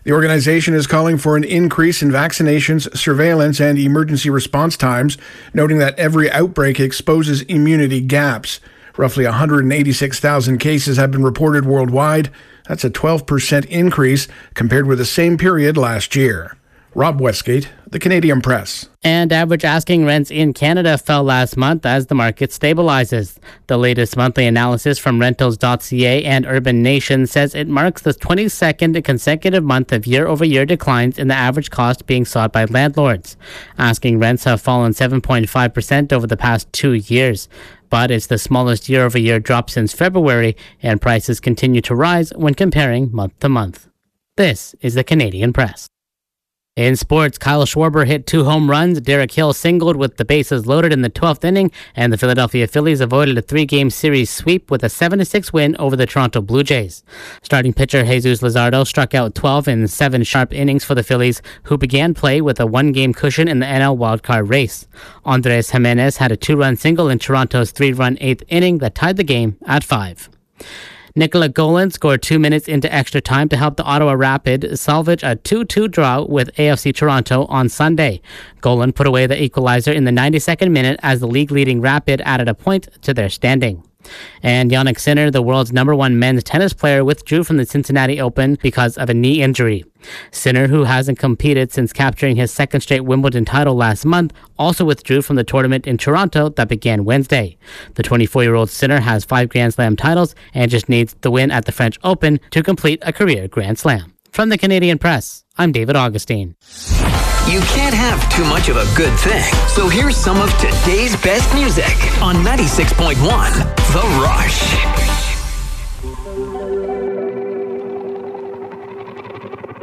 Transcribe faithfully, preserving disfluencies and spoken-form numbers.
The organization is calling for an increase in vaccinations, surveillance, and emergency response times, noting that every outbreak exposes immunity gaps. Roughly one hundred eighty-six thousand cases have been reported worldwide. That's a twelve percent increase compared with the same period last year. Rob Westgate, The Canadian Press. And average asking rents in Canada fell last month as the market stabilizes. The latest monthly analysis from rentals dot c a and Urban Nation says it marks the twenty-second consecutive month of year-over-year declines in the average cost being sought by landlords. Asking rents have fallen seven point five percent over the past two years. But it's the smallest year-over-year drop since February, and prices continue to rise when comparing month to month. This is The Canadian Press. In sports, Kyle Schwarber hit two home runs, Derek Hill singled with the bases loaded in the twelfth inning, and the Philadelphia Phillies avoided a three-game series sweep with a seven to six win over the Toronto Blue Jays. Starting pitcher Jesus Luzardo struck out twelve in seven sharp innings for the Phillies, who began play with a one-game cushion in the N L wildcard race. Andres Jimenez had a two-run single in Toronto's three-run eighth inning that tied the game at five. Nicola Golan scored two minutes into extra time to help the Ottawa Rapid salvage a two two draw with A F C Toronto on Sunday. Golan put away the equalizer in the ninety-second minute as the league-leading Rapid added a point to their standing. And Jannik Sinner, the world's number one men's tennis player, withdrew from the Cincinnati Open because of a knee injury. Sinner, who hasn't competed since capturing his second straight Wimbledon title last month, also withdrew from the tournament in Toronto that began Wednesday. The twenty-four-year-old Sinner has five Grand Slam titles and just needs the win at the French Open to complete a career Grand Slam. From the Canadian Press, I'm David Augustine. You can't have too much of a good thing. So here's some of today's best music on ninety-six point one The Rush.